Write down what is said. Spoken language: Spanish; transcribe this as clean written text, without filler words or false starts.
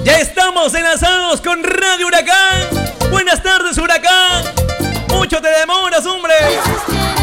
Ya estamos enlazados con Radio Huracán. Buenas tardes, Huracán. Mucho te demoras, hombre.